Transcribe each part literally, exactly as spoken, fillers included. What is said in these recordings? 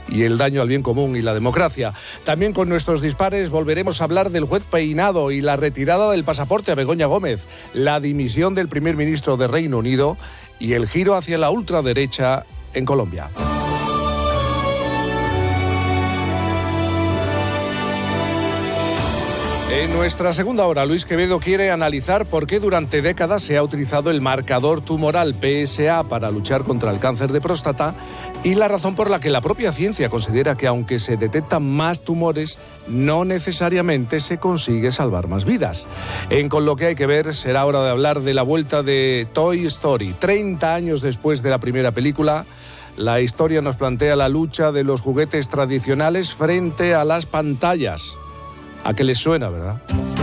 y el daño al bien común y la democracia. También con nuestros dispares volveremos a hablar del juez Peinado y la retirada del pasaporte a Begoña Gómez, la dimisión del primer ministro de Reino Unido y el giro hacia la ultraderecha en Colombia. En nuestra segunda hora, Luis Quevedo quiere analizar por qué durante décadas se ha utilizado el marcador tumoral P S A para luchar contra el cáncer de próstata y la razón por la que la propia ciencia considera que aunque se detectan más tumores, no necesariamente se consigue salvar más vidas. En Con lo que hay que ver, será hora de hablar de la vuelta de Toy Story. treinta años después de la primera película, la historia nos plantea la lucha de los juguetes tradicionales frente a las pantallas. ¿A qué les suena, verdad?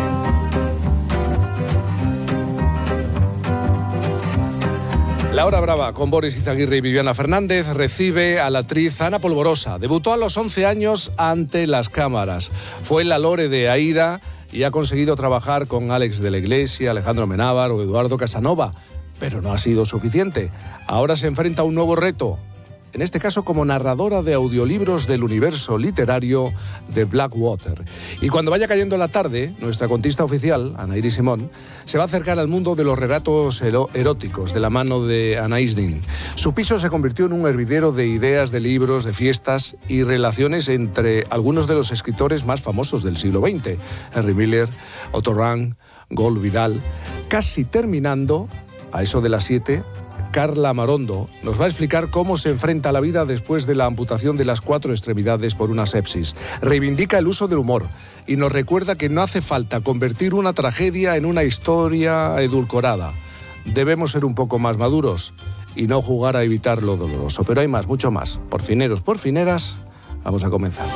La Hora Brava, con Boris Izaguirre y Viviana Fernández, recibe a la actriz Ana Polvorosa. Debutó a los once años ante las cámaras. Fue la Lore de Aída y ha conseguido trabajar con Alex de la Iglesia, Alejandro Amenábar o Eduardo Casanova. Pero no ha sido suficiente. Ahora se enfrenta a un nuevo reto. En este caso como narradora de audiolibros del universo literario de Blackwater. Y cuando vaya cayendo la tarde, nuestra contista oficial, Anaíri Simón, se va a acercar al mundo de los relatos eróticos de la mano de Anais Nin. Su piso se convirtió en un hervidero de ideas, de libros, de fiestas y relaciones entre algunos de los escritores más famosos del siglo veinte. Henry Miller, Otto Rank, Gol Vidal. Casi terminando, a eso de las siete, Carla Marondo nos va a explicar cómo se enfrenta a la vida después de la amputación de las cuatro extremidades por una sepsis. Reivindica el uso del humor y nos recuerda que no hace falta convertir una tragedia en una historia edulcorada. Debemos ser un poco más maduros y no jugar a evitar lo doloroso. Pero hay más, mucho más. Por fineros, por fineras, vamos a comenzar.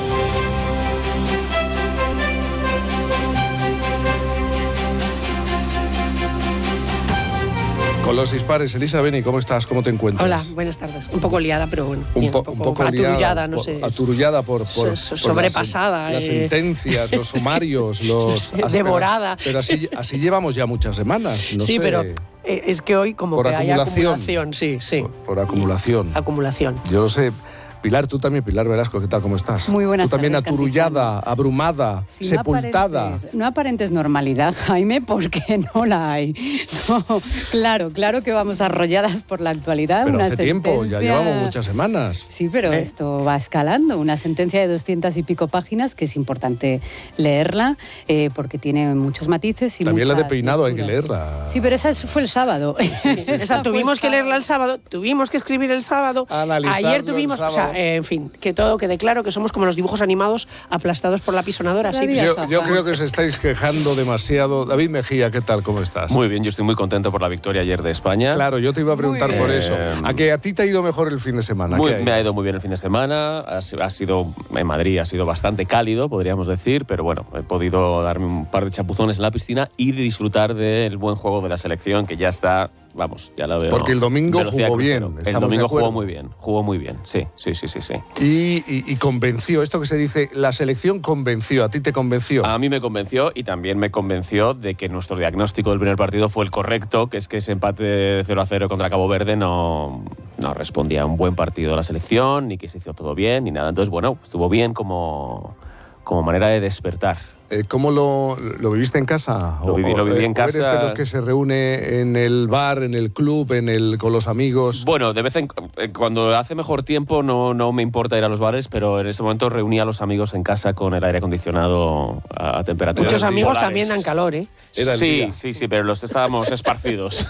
Con los dispares, Elisa Beni, ¿cómo estás? ¿Cómo te encuentras? Hola, buenas tardes. Un poco liada, pero bueno. Un, bien, po, un poco, un poco aturullada, liada, no por, sé. Aturullada por, por, so, por sobrepasada. Las, eh. las sentencias, los sumarios, los... Devorada. Pero, pero así, así llevamos ya muchas semanas. No sí, sé, pero eh, es que hoy como por que acumulación, hay acumulación. Sí, sí. Por, por acumulación. Acumulación. Yo lo sé. Pilar, tú también, Pilar Velasco, ¿qué tal? ¿Cómo estás? Muy buenas Tú también tardes, aturullada, Cantizano. Abrumada, Sí, sepultada. No aparentes, no aparentes normalidad, Jaime, porque no la hay. No, claro, claro que vamos arrolladas por la actualidad. Pero una hace sentencia... tiempo, ya llevamos muchas semanas. Sí, pero ¿Eh? esto va escalando. Una sentencia de doscientas y pico páginas que es importante leerla eh, porque tiene muchos matices y también la de Peinado lecturas. hay que leerla. Sí, pero esa fue el sábado. Sí, sí, sí. Esa tuvimos que leerla el sábado, tuvimos que escribir el sábado. Analizarlo Ayer tuvimos, el o sea, eh, en fin, que todo quede claro que somos como los dibujos animados aplastados por la pisonadora. ¿Sí? Yo, yo creo que os estáis quejando demasiado. David Mejía, ¿qué tal? ¿Cómo estás? Muy bien, yo estoy muy contento por la victoria ayer de España. Claro, yo te iba a preguntar por eso. ¿A que a ti te ha ido mejor el fin de semana? Muy, me ha ido muy bien el fin de semana. Ha, ha sido, en Madrid ha sido bastante cálido, podríamos decir, pero bueno, he podido darme un par de chapuzones en la piscina y de disfrutar del buen juego de la selección, que ya está... Vamos, ya lo veo. Porque el domingo jugó crucero. bien. El domingo jugó muy bien, jugó muy bien, sí, sí, sí, sí. sí. Y, y, y convenció, esto que se dice, la selección convenció, ¿a ti te convenció? A mí me convenció y también me convenció de que nuestro diagnóstico del primer partido fue el correcto, que es que ese empate de cero a cero contra Cabo Verde no, no respondía a un buen partido de la selección, ni que se hizo todo bien, ni nada. Entonces, bueno, estuvo bien como, como manera de despertar. ¿Cómo lo, lo viviste en casa? Lo viví, lo viví en casa. ¿Eres de los que se reúne en el bar, en el club, en el, con los amigos? Bueno, de vez en cuando hace mejor tiempo no, no me importa ir a los bares, pero en ese momento reuní a los amigos en casa con el aire acondicionado a, a temperatura. Muchos amigos polares. también dan calor, ¿eh? Sí, sí, sí, pero los estábamos esparcidos.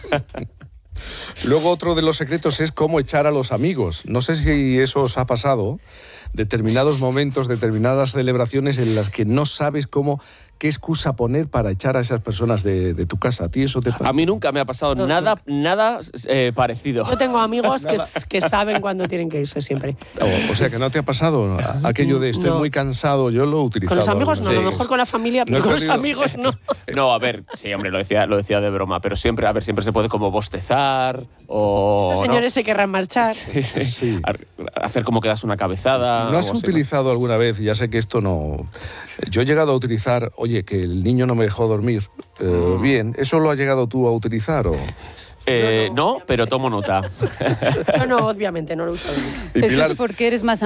Luego otro de los secretos es cómo echar a los amigos. No sé si eso os ha pasado. Determinados momentos, determinadas celebraciones en las que no sabes cómo, qué excusa poner para echar a esas personas de, de tu casa. ¿A ti eso te pasa? A mí nunca me ha pasado no, nada, no. nada eh, parecido. Yo tengo amigos que, que saben cuándo tienen que irse siempre. O, o sea, que no te ha pasado aquello de estoy no. muy cansado. Yo lo he utilizado. Con los amigos no, sí. a lo mejor con la familia, pero no con los amigos no. No, a ver, sí, hombre, lo decía, lo decía de broma, pero siempre, a ver, siempre se puede como bostezar o... Estos señores ¿no? se querrán marchar. Sí, sí. Sí. Hacer como que das una cabezada. ¿No has utilizado así, alguna vez, ya sé que esto no... Yo he llegado a utilizar, oye, que el niño no me dejó dormir eh, mm. bien, ¿eso lo has llegado tú a utilizar o...? Eh, no, no pero tomo nota. Yo no, obviamente, no lo he usado nunca. Eso es porque eres más